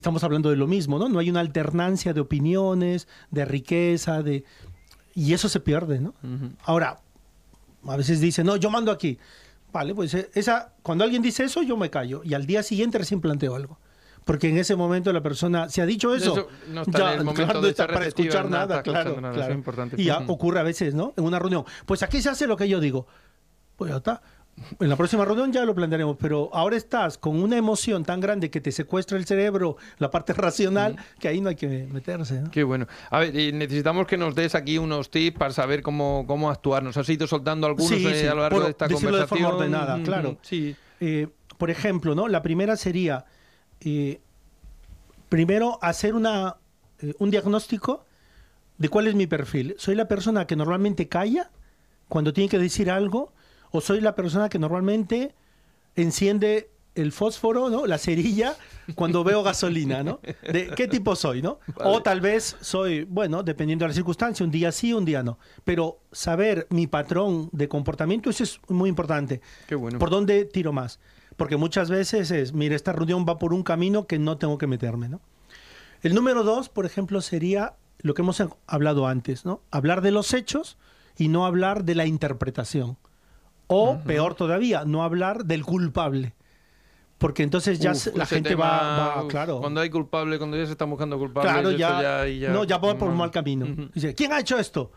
estamos hablando de lo mismo, ¿no? No hay una alternancia de opiniones, de riqueza, y eso se pierde, ¿no? Ahora, a veces dicen, no, yo mando aquí. Vale, pues cuando alguien dice eso, yo me callo. Y al día siguiente recién planteo algo. Porque en ese momento la persona, si ha dicho eso, no está en el momento claro, de no está para escuchar nada, claro. Eso es importante. Y ocurre a veces, ¿no? En una reunión. Pues aquí se hace lo que yo digo. Pues ya está. En la próxima reunión ya lo plantearemos, pero ahora estás con una emoción tan grande que te secuestra el cerebro, la parte racional, que ahí no hay que meterse, ¿no? Qué bueno. A ver, necesitamos que nos des aquí unos tips para saber cómo actuar. Nos has ido soltando algunos a lo largo de esta conversación. De forma ordenada, claro. Sí. Por ejemplo, ¿no? La primera sería, primero, hacer un diagnóstico de cuál es mi perfil. ¿Soy la persona que normalmente calla cuando tiene que decir algo? ¿O soy la persona que normalmente enciende el fósforo, ¿no? La cerilla, cuando veo gasolina, ¿no? ¿De qué tipo soy, no? Vale. O tal vez soy, bueno, dependiendo de la circunstancia, un día sí, un día no. Pero saber mi patrón de comportamiento, eso es muy importante. Qué bueno. ¿Por dónde tiro más? Porque muchas veces mira, esta reunión va por un camino que no tengo que meterme, ¿no? El número 2, por ejemplo, sería lo que hemos hablado antes, ¿no? Hablar de los hechos y no hablar de la interpretación. O, peor todavía, no hablar del culpable. Porque entonces ya la gente va, claro. Cuando hay culpable, cuando ya se están buscando culpables, claro, ya va por un mal camino. Dice, ¿quién ha hecho esto?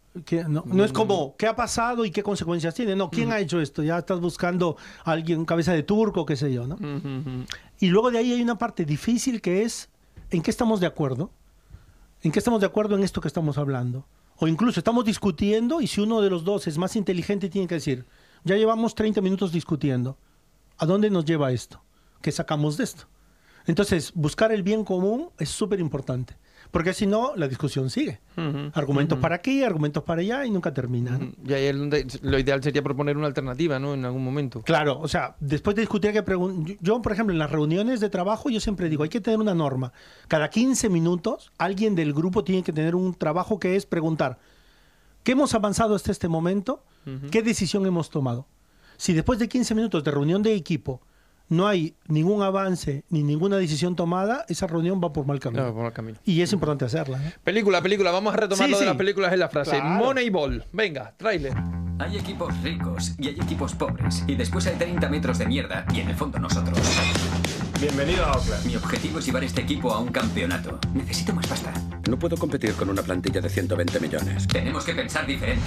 No es como, ¿qué ha pasado y qué consecuencias tiene? No, ¿quién ha hecho esto? Ya estás buscando a alguien, cabeza de turco, qué sé yo, ¿no? Y luego de ahí hay una parte difícil que es, ¿en qué estamos de acuerdo? ¿En qué estamos de acuerdo en esto que estamos hablando? O incluso estamos discutiendo y si uno de los dos es más inteligente tiene que decir, ya llevamos 30 minutos discutiendo. ¿A dónde nos lleva esto? ¿Qué sacamos de esto? Entonces, buscar el bien común es súper importante. Porque si no, la discusión sigue. Argumentos para aquí, argumentos para allá y nunca termina, ¿no? Y ahí es donde lo ideal sería proponer una alternativa, ¿no? En algún momento. Claro, o sea, después de discutir hay que yo, por ejemplo, en las reuniones de trabajo, yo siempre digo, hay que tener una norma. Cada 15 minutos, alguien del grupo tiene que tener un trabajo que es preguntar, ¿qué hemos avanzado hasta este momento? ¿Qué decisión hemos tomado? Si después de 15 minutos de reunión de equipo no hay ningún avance ni ninguna decisión tomada, esa reunión va por mal camino. No, por mal camino. Y es importante hacerla, ¿eh? Película. Vamos a retomar lo de las películas en la frase. Claro. Moneyball. Venga, tráiler. Hay equipos ricos y hay equipos pobres. Y después hay 30 metros de mierda. Y en el fondo nosotros. Bienvenido a Oakland. Mi objetivo es llevar este equipo a un campeonato. Necesito más pasta. No puedo competir con una plantilla de 120 millones. Tenemos que pensar diferente.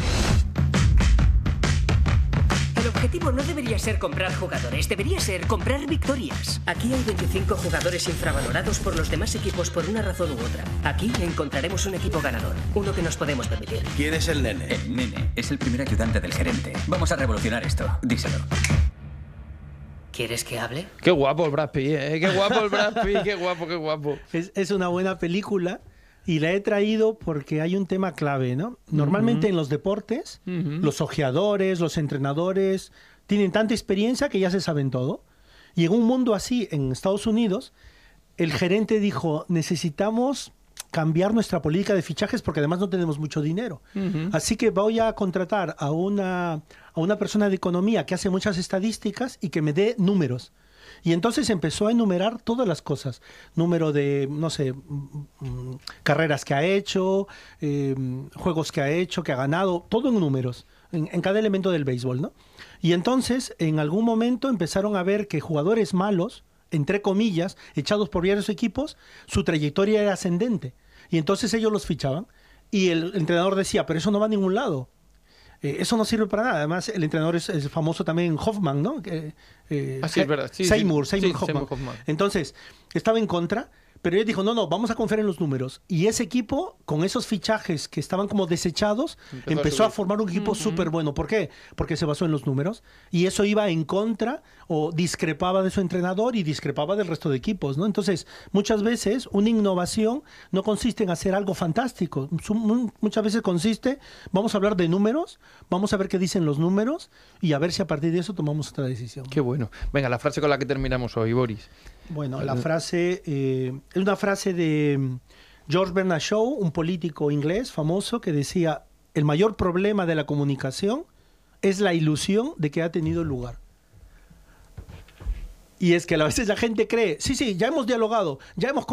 El objetivo no debería ser comprar jugadores, debería ser comprar victorias. Aquí hay 25 jugadores infravalorados por los demás equipos por una razón u otra. Aquí encontraremos un equipo ganador, uno que nos podemos permitir. ¿Quién es el nene? El nene es el primer ayudante del gerente. Vamos a revolucionar esto, díselo. ¿Quieres que hable? Qué guapo el Brad Pitt, ¿eh? Qué guapo el Brad Pitt, qué guapo. Es una buena película. Y la he traído porque hay un tema clave, ¿no? Normalmente en los deportes, los ojeadores, los entrenadores, tienen tanta experiencia que ya se saben todo. Y en un mundo así, en Estados Unidos, el gerente dijo, necesitamos cambiar nuestra política de fichajes porque además no tenemos mucho dinero. Así que voy a contratar a una persona de economía que hace muchas estadísticas y que me dé números. Y entonces empezó a enumerar todas las cosas. Número de, no sé, carreras que ha hecho, juegos que ha hecho, que ha ganado, todo en números, en cada elemento del béisbol, ¿no? Y entonces, en algún momento empezaron a ver que jugadores malos, entre comillas, echados por varios equipos, su trayectoria era ascendente. Y entonces ellos los fichaban. Y el entrenador decía, pero eso no va a ningún lado. Eso no sirve para nada. Además, el entrenador es famoso también, Hoffman, ¿no? Sí, es verdad. Seymour Hoffman. Entonces, estaba en contra, pero él dijo, no, vamos a confiar en los números. Y ese equipo, con esos fichajes que estaban como desechados, empezó a formar un equipo súper bueno. ¿Por qué? Porque se basó en los números. Y eso iba en contra o discrepaba de su entrenador y discrepaba del resto de equipos, ¿no? Entonces, muchas veces una innovación no consiste en hacer algo fantástico. Muchas veces consiste, vamos a hablar de números, vamos a ver qué dicen los números y a ver si a partir de eso tomamos otra decisión. Qué bueno. Venga, la frase con la que terminamos hoy, Boris. Bueno, la frase es una frase de George Bernard Shaw, un político inglés famoso que decía, el mayor problema de la comunicación es la ilusión de que ha tenido lugar. Y es que a veces la gente cree, sí, ya hemos dialogado, ya hemos